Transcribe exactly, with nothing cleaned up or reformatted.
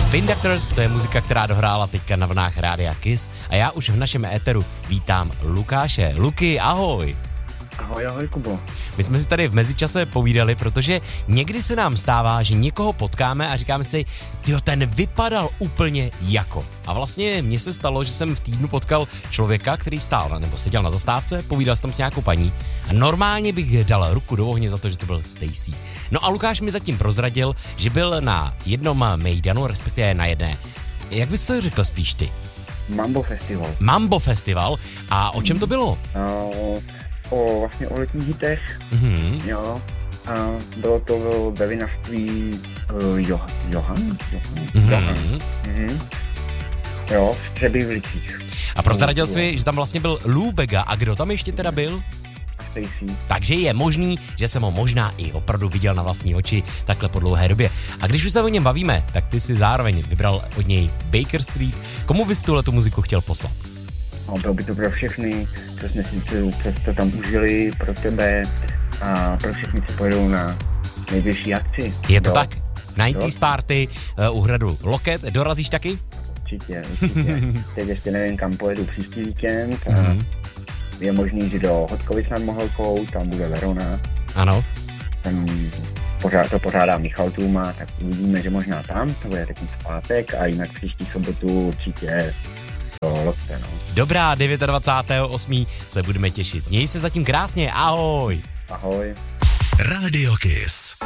Spin Doctors, to je muzika, která dohrála teďka na vlnách Rádia Kiss. A já už v našem éteru vítám Lukáše. Luky, ahoj. Ahoj, ahoj, Kubo. My jsme si tady v mezičase povídali, protože někdy se nám stává, že někoho potkáme a říkáme si, tyjo, ten vypadal úplně jako. A vlastně mně se stalo, že jsem v týdnu potkal člověka, který stál nebo seděl na zastávce, povídal jsem tam s nějakou paní a normálně bych dal ruku do ohně za to, že to byl Stacy. No a Lukáš mi zatím prozradil, že byl na jednom mejdanu, respektive na jedné. Jak bys to řekl spíš ty? Mambo Festival. Mambo Festival. A o čem to bylo? Uh, o vlastně o letních hitech, Mm-hmm. jo. A bylo to ve vinařství uh, Johan. Johan? Johan? Mm-hmm. Johan. Mm-hmm. Jo, v Třebíčích. A prozradil jsi mi, že tam vlastně byl Lou Bega. A kdo tam ještě teda byl? Stacy. Takže je možný, že jsem ho možná i opravdu viděl na vlastní oči takhle po dlouhé době. A když už se o něm bavíme, tak ty si zároveň vybral od něj Baker Street. Komu bys tuhle tu muziku chtěl poslat? No, bylo by to pro všechny, co jsme si co to tam užili, pro tebe a pro všechny, co pojedou na nejbližší akci. Je to jo? tak? devadesátých party uh, u hradu Loket. Dorazíš taky? Určitě, určitě. Teď ještě nevím, kam pojedu příští víkend. A Mm-hmm. je možný, že do Hodkovic nad Mohelkou, tam bude Verona. Ano. Tam pořád, to pořádá Michal Tuma, tak uvidíme, že možná tam, to bude takový pátek a jinak příští sobotu určitě do Lokte, no. Dobrá, dvacátého devátého osmého se budeme těšit. Měj se zatím krásně, ahoj. Ahoj. Radio Kiss.